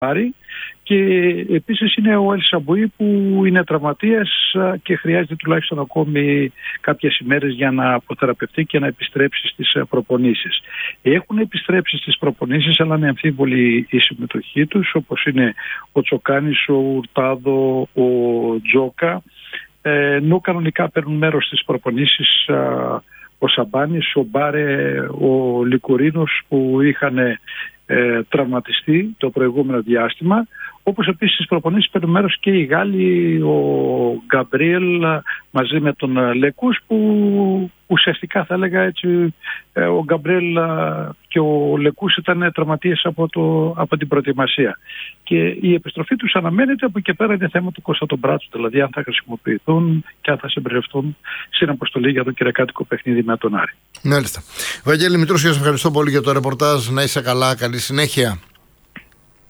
Άρη. Και επίσης είναι ο Ελ Σαμπουή που είναι τραυματίας και χρειάζεται τουλάχιστον ακόμη κάποιες ημέρες για να αποθεραπευτεί και να επιστρέψει στις προπονήσεις. Έχουν επιστρέψει στις προπονήσεις, αλλά είναι αμφίβολη η συμμετοχή τους, όπως είναι ο Τσοκάνης, ο Ουρτάδο, ο Τζόκα, ενώ κανονικά παίρνουν μέρος στις προπονήσεις ο Σαμπάνης, ο Μπάρε, ο Λικουρίνος που είχαν τραυματιστεί το προηγούμενο διάστημα, όπως επίσης στις προπονήσεις παίρνουν μέρος και οι Γάλλοι, ο Γκαμπρίελ μαζί με τον Λεκούς, που ουσιαστικά θα έλεγα έτσι, ο Γκαμπρίελ και ο Λεκούς ήταν τραυματίες από την προετοιμασία. Και η επιστροφή τους αναμένεται. Από εκεί πέρα είναι θέμα του Κώστα τον Μπράτσο, δηλαδή αν θα χρησιμοποιηθούν και αν θα συμπεριληφθούν στην αποστολή για το κυριακάτικο παιχνίδι με τον Άρη. Μάλιστα. Βαγγέλη Μητρούσια, σας ευχαριστώ πολύ για το ρεπορτάζ. Να είσαι καλά, καλή συνέχεια.